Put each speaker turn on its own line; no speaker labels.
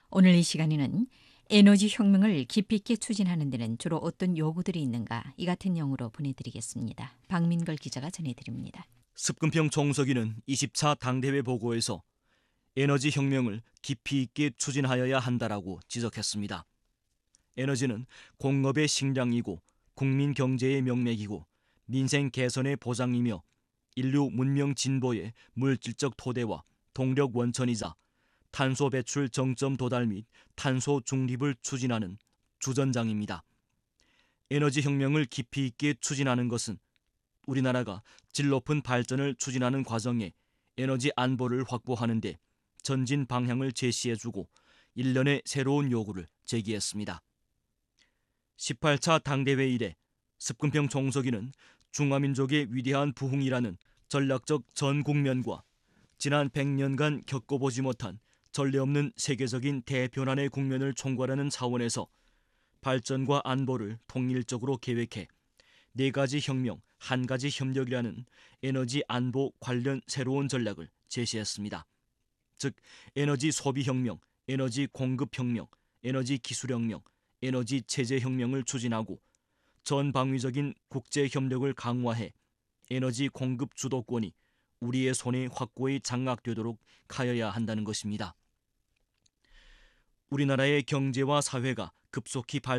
오늘 이 시간에는 에너지 혁명을 깊이 있게 추진하는 데는 주로 어떤 요구들이 있는가 이 같은 영으로 보내드리겠습니다. 박민걸 기자가 전해드립니다.
습근평 정서기는 20차 당대회 보고에서 에너지 혁명을 깊이 있게 추진하여야 한다라고 지적했습니다. 에너지는 공업의 식량이고 국민 경제의 명맥이고 민생 개선의 보장이며 인류 문명 진보의 물질적 토대와 동력 원천이자 탄소 배출 정점 도달 및 탄소 중립을 추진하는 주전장입니다. 에너지 혁명을 깊이 있게 추진하는 것은 우리나라가 질 높은 발전을 추진하는 과정에 에너지 안보를 확보하는 데 전진 방향을 제시해주고 일련의 새로운 요구를 제기했습니다. 18차 당대회 이래 습근평 정서기는 중화민족의 위대한 부흥이라는 전략적 전 국면과 지난 100년간 겪어보지 못한 전례 없는 세계적인 대변환의 국면을 총괄하는 차원에서 발전과 안보를 통일적으로 계획해 4가지 혁명, 1가지 협력이라는 에너지 안보 관련 새로운 전략을 제시했습니다. 즉, 에너지 소비 혁명, 에너지 공급 혁명, 에너지 기술 혁명, 에너지 체제 혁명을 추진하고 전방위적인 국제 협력을 강화해 에너지 공급 주도권이 우리의 손에 확고히 장악되도록 하여야 한다는 것입니다. 우리나라의 경제와 사회가 급속히